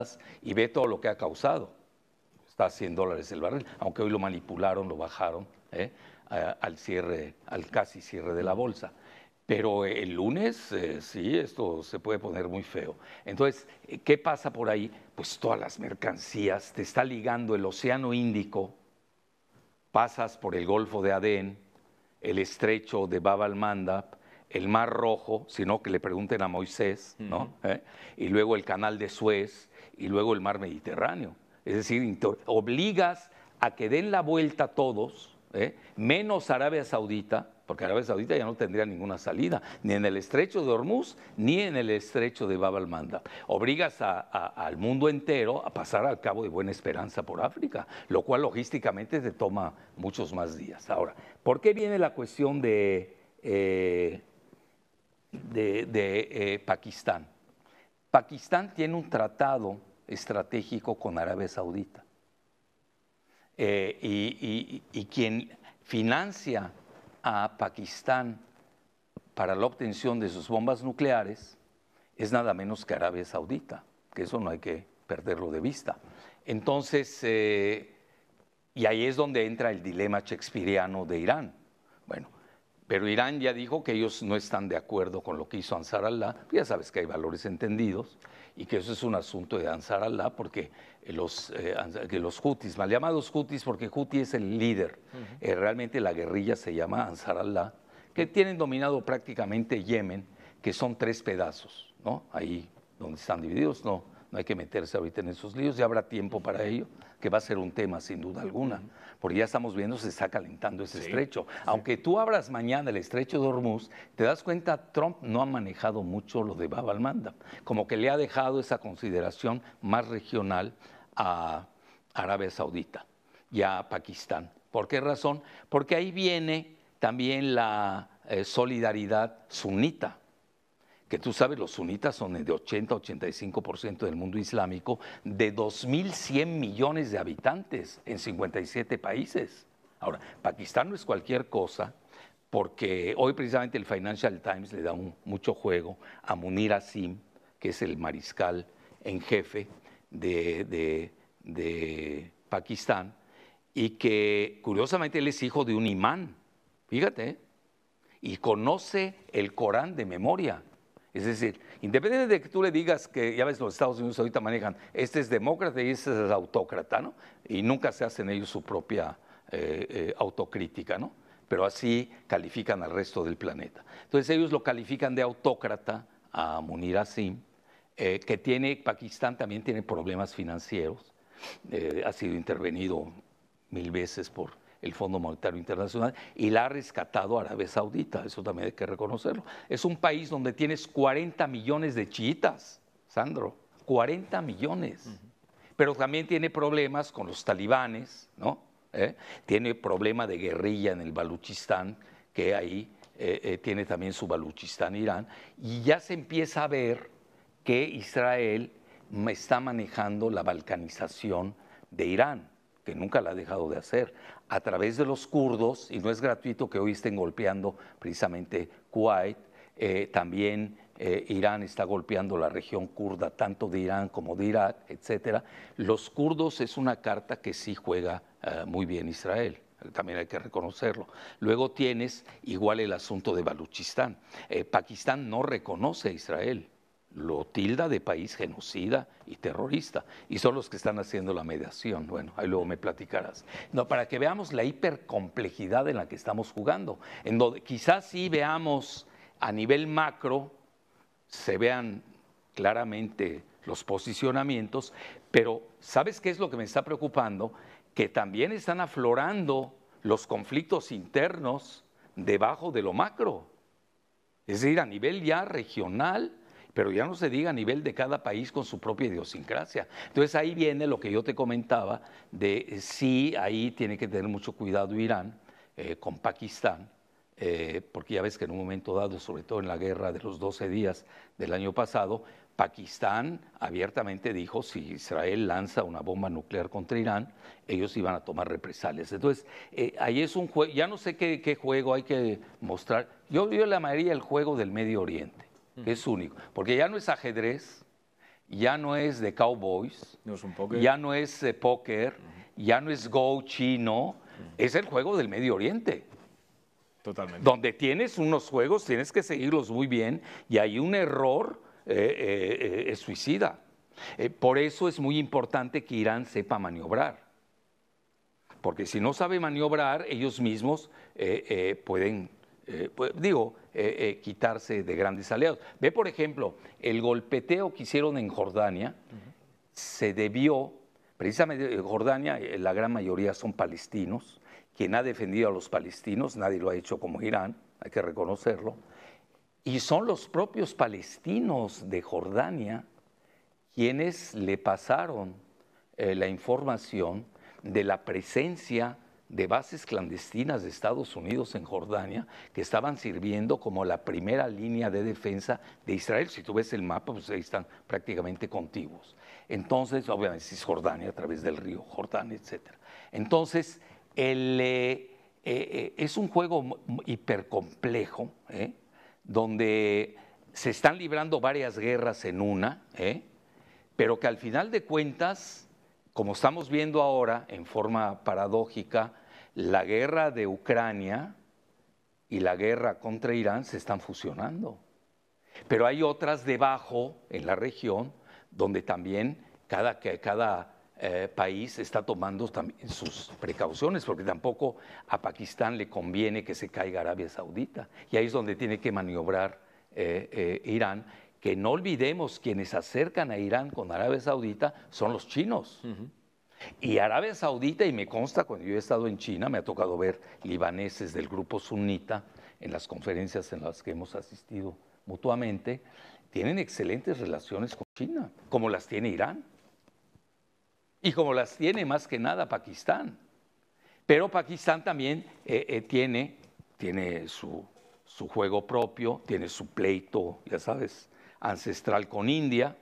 y ve todo lo que ha causado. Está a $100 el barril, aunque hoy lo manipularon, lo bajaron al cierre, al casi cierre de la bolsa. Pero el lunes, sí, esto se puede poner muy feo. Entonces, ¿qué pasa por ahí? Pues todas las mercancías, te está ligando el Océano Índico, pasas por el Golfo de Adén, el estrecho de Bab al-Mandab, el Mar Rojo, sino que le pregunten a Moisés, ¿no? Y luego el Canal de Suez, y luego el Mar Mediterráneo. Es decir, obligas a que den la vuelta todos, menos Arabia Saudita, porque Arabia Saudita ya no tendría ninguna salida, ni en el estrecho de Hormuz, ni en el estrecho de Bab al-Mandab. Obligas al mundo entero a pasar al Cabo de Buena Esperanza por África, lo cual logísticamente te toma muchos más días. Ahora, ¿por qué viene la cuestión de Pakistán? Pakistán tiene un tratado estratégico con Arabia Saudita y quien financia a Pakistán para la obtención de sus bombas nucleares es nada menos que Arabia Saudita, que eso no hay que perderlo de vista. Entonces, y ahí es donde entra el dilema shakespeariano de Irán. Bueno, pero Irán ya dijo que ellos no están de acuerdo con lo que hizo Ansar Allah. Ya sabes que hay valores entendidos y que eso es un asunto de Ansar Allah, porque los hutis, mal llamados hutis, porque Houthi es el líder, realmente la guerrilla se llama Ansar Allah, que tienen dominado prácticamente Yemen, que son 3 pedazos, ¿no? Ahí donde están divididos, no hay que meterse ahorita en esos líos, ya habrá tiempo para ello, que va a ser un tema sin duda alguna, porque ya estamos viendo se está calentando ese estrecho. Aunque tú abras mañana el estrecho de Hormuz, te das cuenta, Trump no ha manejado mucho lo de Bab al-Mandab, como que le ha dejado esa consideración más regional a Arabia Saudita y a Pakistán. ¿Por qué razón? Porque ahí viene también la solidaridad sunita, que tú sabes, los sunitas son de 80-85% del mundo islámico, de 2.100 millones de habitantes en 57 países. Ahora, Pakistán no es cualquier cosa, porque hoy precisamente el Financial Times le da mucho juego a Munir Asim, que es el mariscal en jefe de Pakistán, y que curiosamente él es hijo de un imán, fíjate, y conoce el Corán de memoria. Es decir, independientemente de que tú le digas que, ya ves, los Estados Unidos ahorita manejan, este es demócrata y este es autócrata, ¿no? Y nunca se hacen ellos su propia autocrítica, ¿no? Pero así califican al resto del planeta. Entonces ellos lo califican de autócrata a Munir Asim, que Pakistán también tiene problemas financieros, ha sido intervenido 1000 veces por el Fondo Monetario Internacional, y la ha rescatado Arabia Saudita, eso también hay que reconocerlo. Es un país donde tienes 40 millones de chiitas, Sandro, 40 millones. Pero también tiene problemas con los talibanes, ¿no? Tiene problema de guerrilla en el Baluchistán, que ahí tiene también su Baluchistán, Irán, y ya se empieza a ver que Israel está manejando la balcanización de Irán, que nunca la ha dejado de hacer, a través de los kurdos, y no es gratuito que hoy estén golpeando precisamente Kuwait, también Irán está golpeando la región kurda, tanto de Irán como de Irak, etcétera. Los kurdos es una carta que sí juega muy bien Israel, también hay que reconocerlo. Luego tienes igual el asunto de Baluchistán. Pakistán no reconoce a Israel, lo tilda de país genocida y terrorista, y son los que están haciendo la mediación. Bueno, ahí luego me platicarás. No, para que veamos la hipercomplejidad en la que estamos jugando, en donde quizás sí veamos a nivel macro, se vean claramente los posicionamientos, pero ¿sabes qué es lo que me está preocupando? Que también están aflorando los conflictos internos debajo de lo macro, es decir, a nivel ya regional, pero ya no se diga a nivel de cada país con su propia idiosincrasia. Entonces ahí viene lo que yo te comentaba de sí, ahí tiene que tener mucho cuidado Irán con Pakistán, porque ya ves que en un momento dado, sobre todo en la guerra de los 12 días del año pasado, Pakistán abiertamente dijo si Israel lanza una bomba nuclear contra Irán, ellos iban a tomar represalias. Entonces, ahí es un juego, ya no sé qué juego hay que mostrar. Yo le llamaría el juego del Medio Oriente, que es único, porque ya no es ajedrez, ya no es de cowboys, No es un póker. ya no es póker, ya no es Go chino, es el juego del Medio Oriente. Totalmente. Donde tienes unos juegos, tienes que seguirlos muy bien y hay un error es suicida. Por eso es muy importante que Irán sepa maniobrar. Porque si no sabe maniobrar, ellos mismos pueden, quitarse de grandes aliados. Ve, por ejemplo, el golpeteo que hicieron en Jordania se debió, precisamente en Jordania, la gran mayoría son palestinos. Quien ha defendido a los palestinos, nadie lo ha hecho como Irán, hay que reconocerlo. Y son los propios palestinos de Jordania quienes le pasaron la información de la presencia de bases clandestinas de Estados Unidos en Jordania que estaban sirviendo como la primera línea de defensa de Israel. Si tú ves el mapa, pues ahí están prácticamente contiguos. Entonces, obviamente es Jordania a través del río Jordán, etc. Entonces, es un juego hipercomplejo, donde se están librando varias guerras en una, pero que al final de cuentas, como estamos viendo ahora en forma paradójica, la guerra de Ucrania y la guerra contra Irán se están fusionando. Pero hay otras debajo en la región donde también cada país está tomando también sus precauciones, porque tampoco a Pakistán le conviene que se caiga Arabia Saudita. Y ahí es donde tiene que maniobrar Irán, que no olvidemos, quienes acercan a Irán con Arabia Saudita son los chinos. Y Arabia Saudita, y me consta, cuando yo he estado en China, me ha tocado ver libaneses del grupo sunita en las conferencias en las que hemos asistido mutuamente, tienen excelentes relaciones con China, como las tiene Irán. Y como las tiene más que nada Pakistán. Pero Pakistán también tiene su juego propio, tiene su pleito, ya sabes, ancestral con India.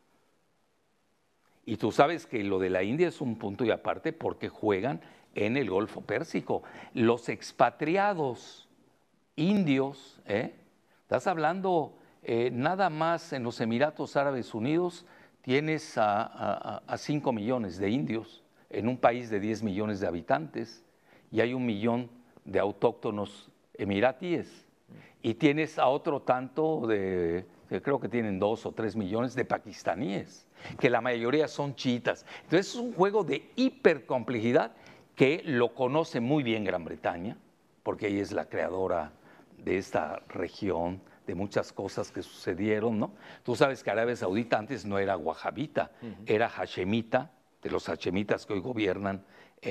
Y tú sabes que lo de la India es un punto y aparte porque juegan en el Golfo Pérsico. Los expatriados indios, estás hablando nada más en los Emiratos Árabes Unidos, tienes a 5 millones de indios en un país de 10 millones de habitantes y hay 1 millón de autóctonos emiratíes. Y tienes a otro tanto creo que tienen 2 o 3 millones de pakistaníes, que la mayoría son chiitas. Entonces es un juego de hipercomplejidad que lo conoce muy bien Gran Bretaña, porque ella es la creadora de esta región, de muchas cosas que sucedieron, ¿no? Tú sabes que Arabia Saudita antes no era wahabita, era hashemita, de los hashemitas que hoy gobiernan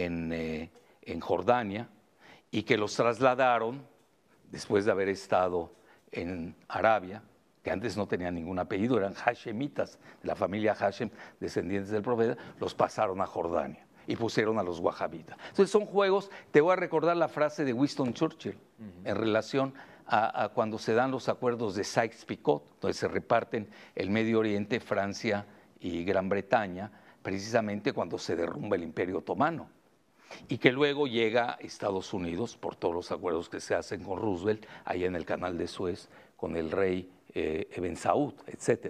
en Jordania, y que los trasladaron, después de haber estado en Arabia, que antes no tenían ningún apellido, eran hashemitas, de la familia Hashem, descendientes del profeta, los pasaron a Jordania y pusieron a los wahabitas. Entonces son juegos, te voy a recordar la frase de Winston Churchill en relación a cuando se dan los acuerdos de Sykes-Picot, donde se reparten el Medio Oriente, Francia y Gran Bretaña, precisamente cuando se derrumba el Imperio Otomano. Y que luego llega a Estados Unidos por todos los acuerdos que se hacen con Roosevelt, allá en el Canal de Suez, con el rey Ibn Saud, etc.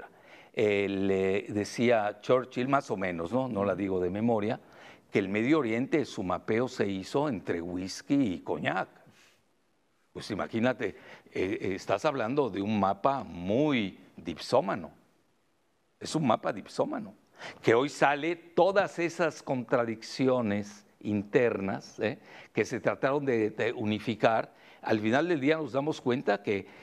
Le decía Churchill, más o menos, no la digo de memoria, que el Medio Oriente, su mapeo se hizo entre whisky y coñac. Pues imagínate, estás hablando de un mapa muy dipsómano. Es un mapa dipsómano, que hoy sale todas esas contradicciones internas que se trataron de unificar. Al final del día nos damos cuenta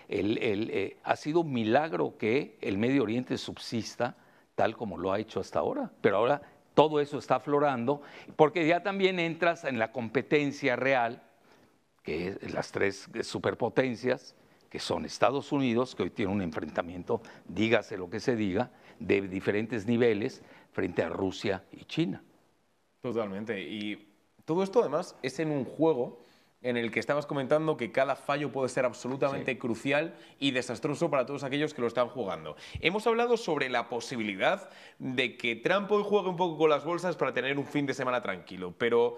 que ha sido un milagro que el Medio Oriente subsista tal como lo ha hecho hasta ahora. Pero ahora todo eso está aflorando porque ya también entras en la competencia real, que es las 3 superpotencias, que son Estados Unidos, que hoy tiene un enfrentamiento, dígase lo que se diga, de diferentes niveles frente a Rusia y China. Totalmente. Y todo esto además es en un juego en el que estabas comentando que cada fallo puede ser absolutamente crucial y desastroso para todos aquellos que lo están jugando. Hemos hablado sobre la posibilidad de que Trump hoy juegue un poco con las bolsas para tener un fin de semana tranquilo, pero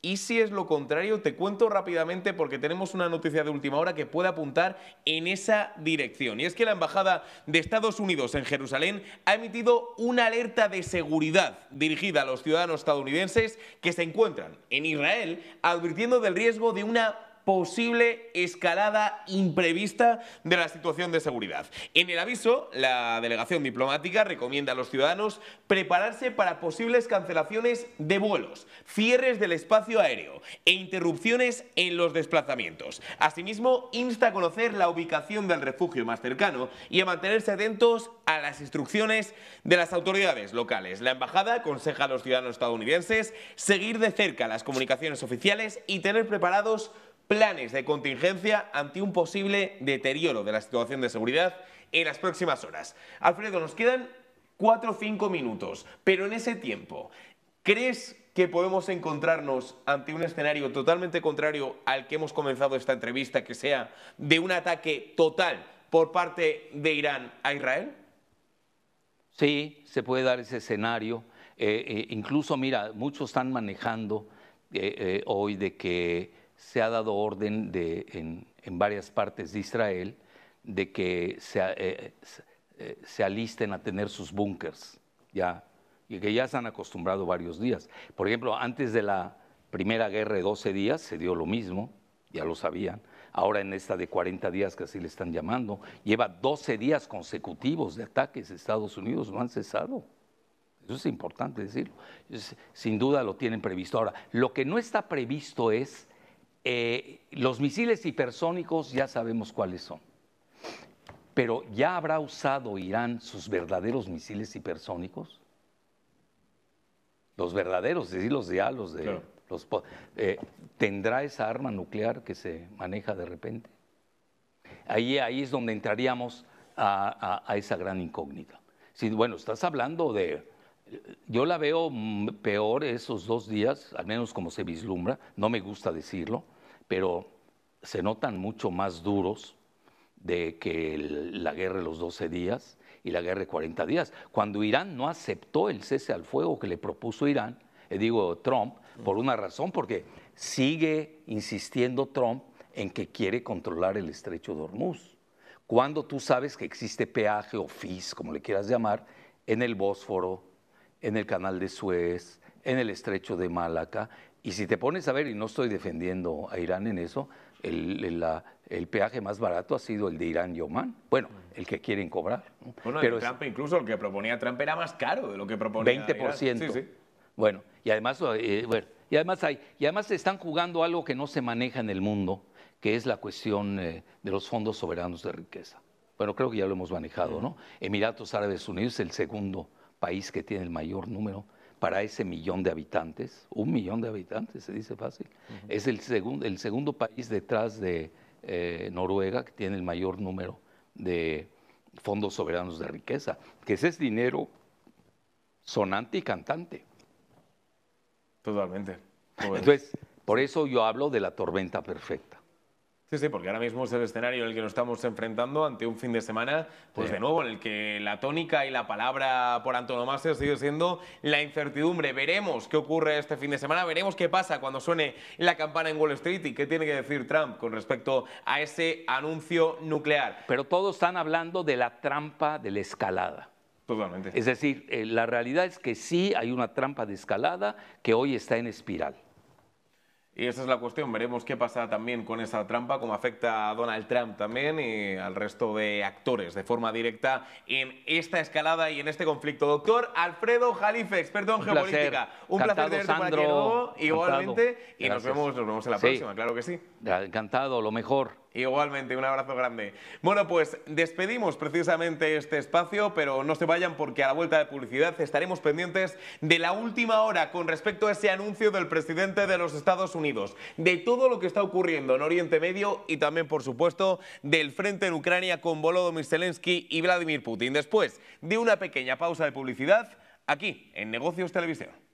Y si es lo contrario, te cuento rápidamente porque tenemos una noticia de última hora que puede apuntar en esa dirección. Y es que la Embajada de Estados Unidos en Jerusalén ha emitido una alerta de seguridad dirigida a los ciudadanos estadounidenses que se encuentran en Israel, advirtiendo del riesgo de una posible escalada imprevista de la situación de seguridad. En el aviso, la delegación diplomática recomienda a los ciudadanos prepararse para posibles cancelaciones de vuelos, cierres del espacio aéreo e interrupciones en los desplazamientos. Asimismo, insta a conocer la ubicación del refugio más cercano y a mantenerse atentos a las instrucciones de las autoridades locales. La embajada aconseja a los ciudadanos estadounidenses seguir de cerca las comunicaciones oficiales y tener preparados planes de contingencia ante un posible deterioro de la situación de seguridad en las próximas horas. Alfredo, nos quedan 4 o 5 minutos, pero en ese tiempo, ¿crees que podemos encontrarnos ante un escenario totalmente contrario al que hemos comenzado esta entrevista, que sea de un ataque total por parte de Irán a Israel? Sí, se puede dar ese escenario. Incluso, mira, muchos están manejando hoy de que se ha dado orden en varias partes de Israel de que se alisten a tener sus búnkers, ya, y que ya se han acostumbrado varios días. Por ejemplo, antes de la primera guerra de 12 días se dio lo mismo, ya lo sabían. Ahora en esta de 40 días, que así le están llamando, lleva 12 días consecutivos de ataques de Estados Unidos, no han cesado. Eso es importante decirlo. Sin duda lo tienen previsto. Ahora, lo que no está previsto es los misiles hipersónicos, ya sabemos cuáles son. Pero ¿ya habrá usado Irán sus verdaderos misiles hipersónicos? Los verdaderos, es decir, los de claro. ¿Tendrá esa arma nuclear que se maneja de repente? Ahí es donde entraríamos a esa gran incógnita. Sí, bueno, estás hablando de... Yo la veo peor esos 2 días, al menos como se vislumbra, no me gusta decirlo, pero se notan mucho más duros de que la guerra de los 12 días y la guerra de 40 días. Cuando Irán no aceptó el cese al fuego que le propuso Irán, Trump, por una razón, porque sigue insistiendo Trump en que quiere controlar el estrecho de Hormuz. Cuando tú sabes que existe peaje o fees, como le quieras llamar, en el Bósforo, en el canal de Suez, en el estrecho de Malaca. Y si te pones a ver, y no estoy defendiendo a Irán en eso, el peaje más barato ha sido el de Irán y Omán. Bueno, el que quieren cobrar, ¿no? Bueno, pero Trump, incluso el que proponía Trump era más caro de lo que proponía 20%. Irán. Sí. Bueno, y además, se están jugando algo que no se maneja en el mundo, que es la cuestión de los fondos soberanos de riqueza. Bueno, creo que ya lo hemos manejado, ¿no? Emiratos Árabes Unidos es el segundo país que tiene el mayor número para ese 1 millón de habitantes. 1 millón de habitantes, se dice fácil. Es el segundo país detrás de Noruega que tiene el mayor número de fondos soberanos de riqueza, que ese es dinero sonante y cantante. Totalmente. Entonces, por eso yo hablo de la tormenta perfecta. Sí, porque ahora mismo es el escenario en el que nos estamos enfrentando ante un fin de semana, pues de nuevo, en el que la tónica y la palabra por antonomasia sigue siendo la incertidumbre. Veremos qué ocurre este fin de semana, veremos qué pasa cuando suene la campana en Wall Street y qué tiene que decir Trump con respecto a ese anuncio nuclear. Pero todos están hablando de la trampa de la escalada. Totalmente. Es decir, la realidad es que sí hay una trampa de escalada que hoy está en espiral. Y esa es la cuestión, veremos qué pasa también con esa trampa, cómo afecta a Donald Trump también y al resto de actores de forma directa en esta escalada y en este conflicto. Doctor Alfredo Jalife, experto en geopolítica. Un placer tenerte por aquí de nuevo, igualmente, y nos vemos en la próxima, claro que sí. Encantado, lo mejor. Igualmente, un abrazo grande. Bueno, pues despedimos precisamente este espacio, pero no se vayan porque a la vuelta de publicidad estaremos pendientes de la última hora con respecto a ese anuncio del presidente de los Estados Unidos, de todo lo que está ocurriendo en Oriente Medio y también, por supuesto, del frente en Ucrania con Volodymyr Zelensky y Vladimir Putin. Después de una pequeña pausa de publicidad, aquí en Negocios Televisión.